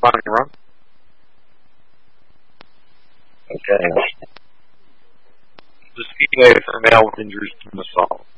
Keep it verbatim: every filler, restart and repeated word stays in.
Finding run. Okay. The speedway for male with injuries from assault.